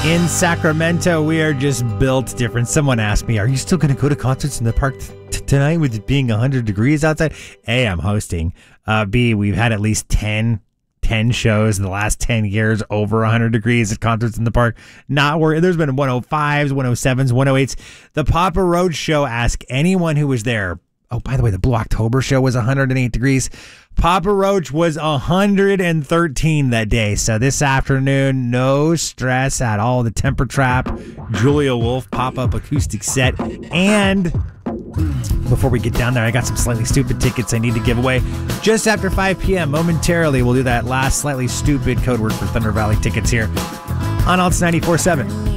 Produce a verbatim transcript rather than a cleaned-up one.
In Sacramento, we are just built different. Someone asked me, are you still going to go to concerts in the park t- tonight with it being one hundred degrees outside? A, I'm hosting. Uh, B, we've had at least ten, ten shows in the last ten years over one hundred degrees at concerts in the park. Not where there's been one oh fives, one oh sevens, one oh eights. The Papa Roach show, ask anyone who was there. Oh, by the way, the Blue October show was one hundred eight degrees. Papa Roach was one hundred thirteen that day. So this afternoon, no stress at all. The Temper Trap, Julia Wolf pop-up acoustic set. And before we get down there, I got some Slightly Stupid tickets I need to give away. Just after five p.m., momentarily, we'll do that last Slightly Stupid code word for Thunder Valley tickets here on Alts ninety-four point seven.